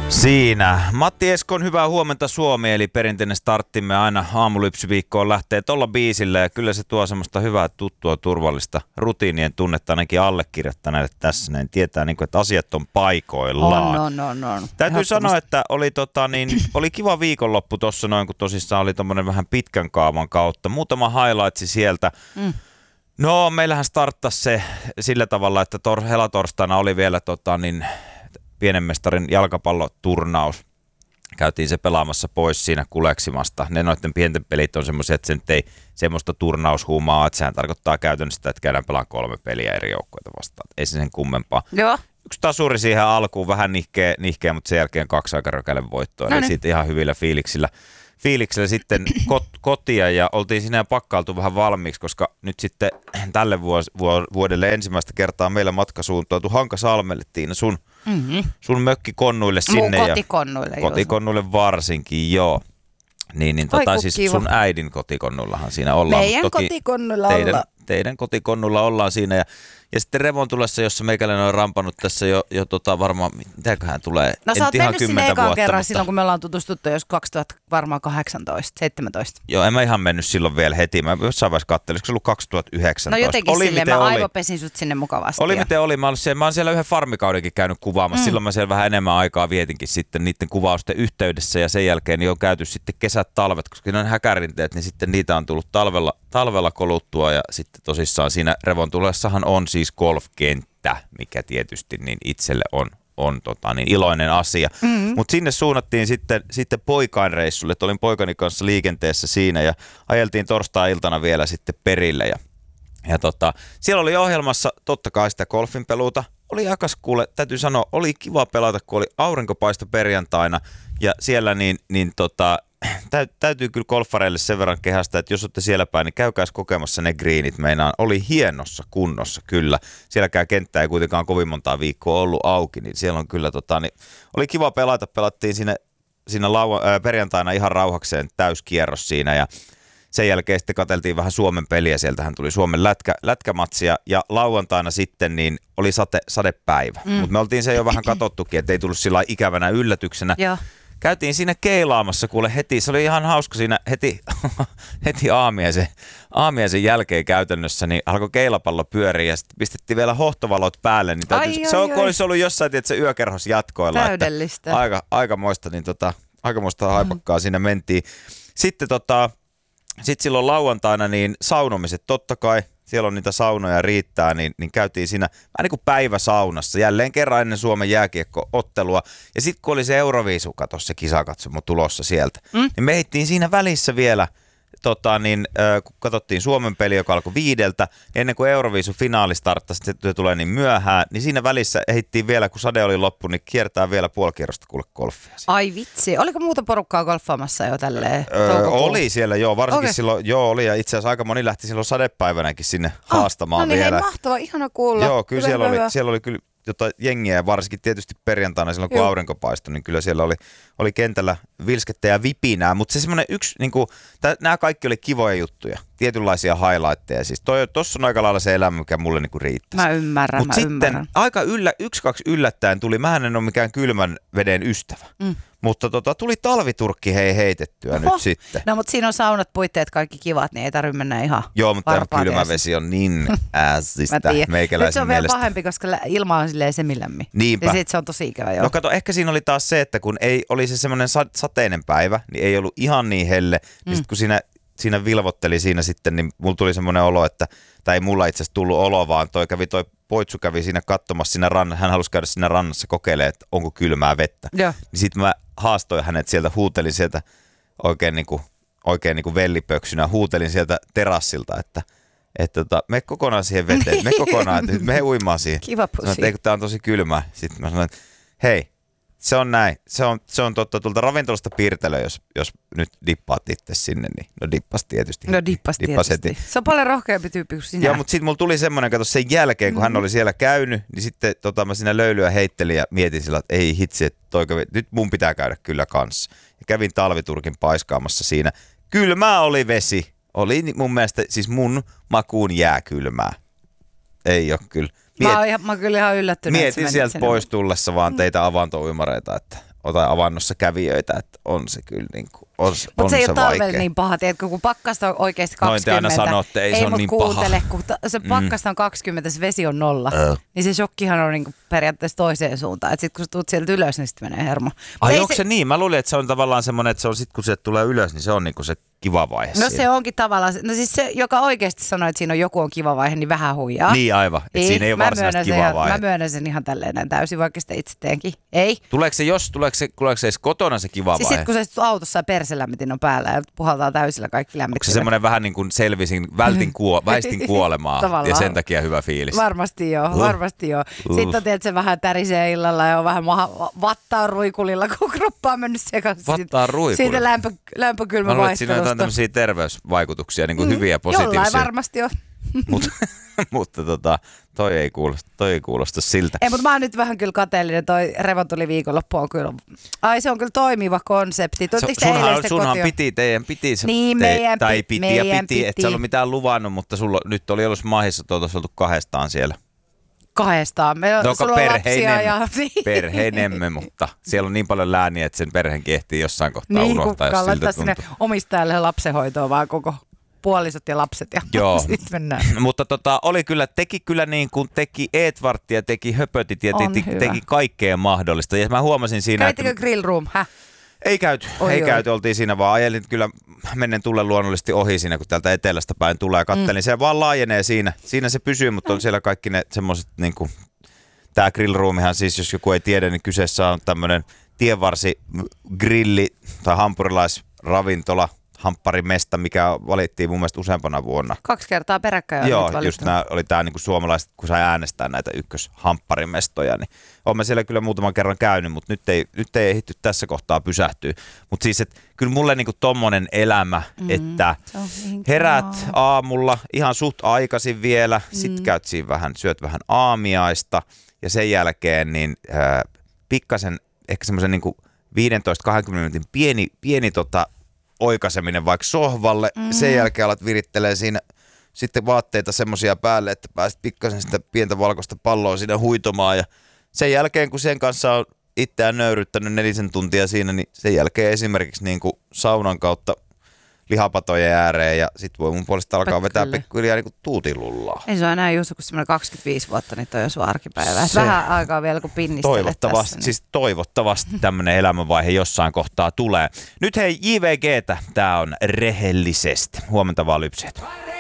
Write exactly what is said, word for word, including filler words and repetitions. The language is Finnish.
Siinä. Matti Eskon hyvää huomenta Suomi, eli perinteinen starttimme aina aamulypsyviikkoon lähtee tuolla biisillä ja kyllä se tuo semmoista hyvää, tuttua, turvallista rutiinien tunnetta ainakin allekirjoittaneelle tässä. Näin tietää, niin kuin, että asiat on paikoillaan. On, on, on, on. Täytyy sanoa, että oli, tota, niin, oli kiva viikonloppu tuossa noin, kun tosissaan oli tommonen vähän pitkän kaavan kautta. Muutama highlightsi sieltä. Mm. No, meillähän starttasi se sillä tavalla, että tor- helatorstaina oli vielä tota, niin, pienen mestarin jalkapalloturnaus. Käytiin se pelaamassa pois siinä kuleksimasta. Ne noiden pienten pelit on semmoisia, että se nyt ei semmoista turnaushuumaa, että sehän tarkoittaa käytännössä sitä, että käydään pelaamaan kolme peliä eri joukkueita vastaan. Ei se sen kummempaa. Joo. Yksi tasuri siihen alkuun, vähän nihkeä, nihkeä mutta sen jälkeen kaksi aika rökälle voittoa. Eli siitä ihan hyvillä fiiliksillä. Fiiliksellä sitten kot- kotia ja oltiin siinä pakkailtu vähän valmiiksi, koska nyt sitten tälle vuos- vuodelle ensimmäistä kertaa meillä matka suuntautu Hankasalmelle, Tiina, sun, mm-hmm. sun mökkikonnuille sinne. Mun kotikonnuille. Ja kotikonnuille varsinkin, joo. Niin, niin tota, siis kiva. Sun äidin kotikonnullahan siinä ollaan. Meidän toki kotikonnulla teidän, ollaan. Teidän kotikonnulla ollaan siinä ja Ja sitten Revontulessa, jossa meikäläinen on rampannut tässä jo, jo tota varmaan, mitäköhän tulee, no, en sä oot mennyt sinne ekan kerran mutta... silloin, kun me ollaan tutustuttu, jos kaksituhattakahdeksantoista seitsemäntoista. Joo, en mä ihan mennyt silloin vielä heti. Mä jossain vaiheessa katselin, olisiko se ollut kaksituhattayhdeksäntoista. No jotenkin oli, silleen, mä oli. aivopesin sut sinne mukavasti. Oli ja... miten oli. Mä, siellä, mä oon siellä yhden farmikaudenkin käynyt kuvaamassa. Mm. Silloin mä siellä vähän enemmän aikaa vietinkin sitten niiden kuvausten yhteydessä ja sen jälkeen niin on käyty sitten kesät, talvet, koska ne on häkärinteet, niin sitten niitä on tullut talvella, talvella koluttua ja sitten tosissaan siinä Revontulessahan on siis golfkenttä, mikä tietysti niin itselle on, on tota, niin iloinen asia. Mm-hmm. Mutta sinne suunnattiin sitten, sitten poikainreissulle, että olin poikani kanssa liikenteessä siinä ja ajeltiin torstai-iltana vielä sitten perille. Ja, ja tota, siellä oli ohjelmassa totta kai sitä golfinpeluuta. Oli akas kuule, täytyy sanoa, oli kiva pelata, kun oli aurinkopaisto perjantaina ja siellä niin, niin tota, täytyy kyllä golfareille sen verran kehästä, että jos olette siellä päin, niin käykääs kokemassa ne greenit. Meinaan oli hienossa kunnossa kyllä. Sielläkään kenttä ei kuitenkaan kovin montaa viikkoa ollut auki, niin siellä on kyllä tota, niin oli kiva pelata. Pelattiin siinä, siinä lau- äh, perjantaina ihan rauhakseen täyskierros siinä ja sen jälkeen sitten katseltiin vähän Suomen peliä. Sieltähän tuli Suomen lätkä, lätkämatsia ja lauantaina sitten niin oli sate, sadepäivä. Mm. Mutta me oltiin se jo vähän katsottukin, että ei tullut sillä ikävänä yllätyksenä. Ja. Käytiin siinä keilaamassa kuule heti, se oli ihan hauska siinä heti, heti aamiaisen, aamiaisen jälkeen käytännössä, niin alkoi keilapallo pyöriä ja sitten pistettiin vielä hohtovalot päälle, niin täytyy, ai, se ai, ai. Olisi ollut jossain, että se yökerhos jatkoilla. Täydellistä. Aika, aikamoista, niin tota, aikamoista haipakkaa mm. siinä mentiin. Sitten tota, sit silloin lauantaina niin saunomiset totta kai. Siellä on niitä saunoja riittää, niin, niin käytiin siinä vähän niin kuin päiväsaunassa, jälleen kerran ennen Suomen jääkiekko-ottelua. Ja sitten kun oli se Euroviisu, kato se kisakatsomo tulossa sieltä, mm? niin me ehdittiin siinä välissä vielä, tota, niin, äh, kun katsottiin Suomen peli, joka alkoi viideltä, niin ennen kuin Euroviisu-finaali starttasi, se tulee niin myöhään, niin siinä välissä ehdittiin vielä, kun sade oli loppu, niin kiertää vielä puolikierrosta kuule golfia. Ai vitsi, oliko muuta porukkaa golfaamassa jo tälleen? Öö, oli siellä joo, varsinkin okay. silloin, joo oli ja itse asiassa aika moni lähti silloin sadepäivänäkin sinne ah, haastamaan no niin, vielä. Hei, mahtava, ihana kuulla. Joo, kyllä siellä oli, siellä oli kyllä jota jengiä ja varsinkin tietysti perjantaina silloin kun joo. aurinko paistoi, niin kyllä siellä oli, oli kentällä vilskettä ja vipinää, mutta se semmoinen yksi, niin kuin, nämä kaikki oli kivoja juttuja, tietynlaisia highlightteja, siis tuossa on aika lailla se elämä, mikä mulle niin kuin riittäisi. Mä ymmärrän, Mut mä sitten ymmärrän. aika yllä, yksi, kaksi yllättäen tuli, mähän en ole mikään kylmän veden ystävä. Mm. Mutta tota, tuli talviturkki hei heitettyä Oho. nyt sitten. No mutta siinä on saunat, puitteet, kaikki kivat, niin ei tarvitse mennä ihan joo, mutta kylmä vesi on niin ässistä meikäläisen nyt se on mielestä. vielä pahempi, koska ilma on silleen semilämmin. Niinpä. Ja sit se on tosi ikävä. Joo. No kato, ehkä siinä oli taas se, että kun ei oli se semmoinen sateinen päivä, niin ei ollut ihan niin helle. Mm. Niin sit kun siinä, siinä vilvotteli siinä sitten, niin mulla tuli semmoinen olo, että, tai ei mulla itse asiassa tullut olo, vaan toi kävi toi Poitsu kävi siinä katsomassa siinä rannassa, hän halusi käydä siinä rannassa kokeilemaan, että onko kylmää vettä. Ja. Niin sitten mä haastoin hänet sieltä, huutelin sieltä oikein niin kuin, oikein niin kuin vellipöksynä, huutelin sieltä terassilta, että että tota, me kokonaan siihen veteen, me kokonaan, että me uimaan siihen. Kiva pusi. Sanoin, että tää on tosi kylmää. Sitten mä sanoin, että hei, se on näin, se on, se on totta tulta ravintolasta piirtelö, jos, jos nyt dippaat itse sinne, niin no dippas tietysti. No dippas, dippas tietysti. Heti. Se on paljon rohkeampi tyyppi kuin sinä. Joo, mutta sitten mulla tuli semmoinen, kato sen jälkeen, kun mm. hän oli siellä käynyt, niin sitten tota, mä siinä löylyä heittelin ja mietin sillä, että ei hitsi, että toi kävi, nyt mun pitää käydä kyllä kanssa. Ja kävin talviturkin paiskaamassa siinä. Kylmää oli vesi. Oli mun mielestä, siis mun makuun jää kylmää. Ei ole kyllä. Miet, mä, oon ihan, mä oon kyllä ihan yllättynyt. Mietin sieltä pois tullessa vaan teitä avantouimareita, että tai avannossa kävijöitä, että on se kyllä niin kuin, on, Mutta on se ei se ole talvella vaikea. niin paha, tiedätkö, kun pakkasta on oikeasti Noin kaksikymmentä. te aina sanotte, ei, ei se on mut niin kuuntele, paha. kun ta- se pakkasta on kaksikymmentä, se vesi on nolla. Ö. Niin se shokkihan on niinku periaatteessa toiseen suuntaan. Että sit kun sä tuut sieltä ylös, niin sitten menee hermo. Mut Ai ei onko se... se niin? Mä luulin, että se on tavallaan semmoinen, että se on sit kun se tulee ylös, niin se on niinku se kiva vaihe. No siinä. se onkin tavallaan, no siis se, joka oikeasti sanoo, että siinä on joku on kiva vaihe, niin vähän huijaa. Niin aivan, että Ei, siinä ei ole mä varsinaista myönnän sen kivaa ihan- vaihe. Mä myönnän sen ihan tälleen näin täysin, vaikka sitä itse teenkin. Ei. Tuleeko se, jos, tuleeko se, tuleeko se edes kotona se kiva Siis vaihe? sit kun sä istut autossa ja perselämmitin on päällä ja puhaltaa täysillä kaikki Onko se lämmittimet. semmoinen vähän niin kuin selvisin, vältin kuo, väistin kuolemaa ja Tavallaan. sen takia hyvä fiilis? Varmasti joo, Uh. varmasti joo. Uh. Sitten on tietysti, se vähän tärisee illalla ja on vähän maha, vattaa ruikulilla, kun kroppa on mennyt sekaisin. Vattaa ruikulilla? Siitä lämpö, Mä lämpökylmä luulen, että siinä on jotain vaihtelusta. tämmöisiä terveysvaikutuksia, niin kuin Mm, hyviä positiivisia. Jollain varmasti on. Mutta, mutta tota, toi, ei kuulosta, toi ei kuulosta siltä. Ei, mutta mä oon nyt vähän kyllä kateellinen. Toi Revontuli viikonloppu on kyllä. Ai se on kyllä toimiva konsepti. So, Tuottiko te sunhan, eilen sitten sunhan kotiin? piti, teidän piti, se- Niin, te, meidän tai pi- piti ja meidän piti, et piti. sä ollut mitään luvannut, mutta sulla nyt oli ollut mahissa, että oltaisiin oltu kahdestaan siellä. Kahdestaan. Me, No, sulla on lapsia perheinemme, ja... perheinemme, mutta siellä on niin paljon lääniä, että sen perheenkin ehtii jossain kohtaa niin, unohtaa, jos kun siltä laittaa sinne tuntuu. omistajalle lapsenhoitoa vaan koko puolisot ja lapset ja Joo. sitten mennään. Mutta tota, oli kyllä, teki kyllä niin kuin teki Edvardia, teki höpötit ja On teki, hyvä. teki kaikkea mahdollista. Ja mä huomasin siinä, Kävittekö että grill room? Häh? ei käyty, Oi, ei oi. käyty, oltiin siinä vaan, ajelin kyllä mennen tulle luonnollisesti ohi siinä, kun täältä etelästä päin tulee. Kattelin, mm. se vaan laajenee siinä, siinä se pysyy, mutta on siellä kaikki ne semmoiset niin kuin, tää grillroomihan siis, jos joku ei tiedä, niin kyseessä on tämmönen tienvarsi grilli tai hampurilaisravintola, hampparimesta, mikä valittiin mun mielestä useampana vuonna. Kaksi kertaa peräkkäin on Joo, nyt valittu. just nämä oli tää niinku suomalaiset, kun sai äänestää näitä ykköshampparimestoja, niin olen mä siellä kyllä muutaman kerran käynyt, mutta nyt ei, nyt ei ehditty tässä kohtaa pysähtyä. Mutta siis, että kyllä mulle niinku tommonen elämä, mm, että se on niin herät kivaa. aamulla ihan suht aikaisin vielä, mm. sit käyt siinä vähän, syöt vähän aamiaista ja sen jälkeen niin äh, pikkasen ehkä semmoisen niinku viisitoista kaksikymmentä minuutin pieni, pieni tota, oikaiseminen vaikka sohvalle. Mm. Sen jälkeen alat virittelee siinä sitten vaatteita semmoisia päälle, että pääset pikkasen sitä pientä valkoista palloa siinä huitomaan. Ja sen jälkeen, kun sen kanssa on itseään nöyryttänyt nelisen tuntia siinä, niin sen jälkeen esimerkiksi niin kuin saunan kautta lihapatojen ääreen ja sit voi mun puolesta alkaa vetää Kyllä. pikkuhiljaa niin kuin tuutilullaa. Ei se ole enää just kun semmoinen kaksikymmentäviisi vuotta, niin toi on sun arkipäivä. Se- Vähän aikaa vielä, kun pinnistelet Toivottavasti, tässä. Niin. siis toivottavasti tämmöinen elämänvaihe jossain kohtaa tulee. Nyt hei J V G:tä, tää on rehellisesti. Huomenta vaan lypseet.